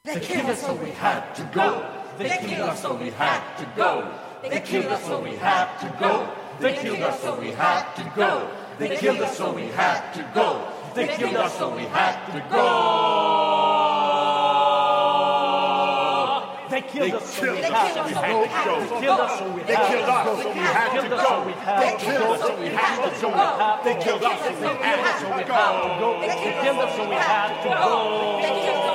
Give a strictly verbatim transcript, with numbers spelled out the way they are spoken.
They killed us so we had to go. They killed us so we had to go. They killed us so we had to go. They killed us so we had to go. They killed us so we had to go. They killed us so we had to go. They killed us so we had to go. They killed us so we had to go. They killed us so we had to go. They killed us so we had to go. They killed us so we had to go. They killed us so we had to go.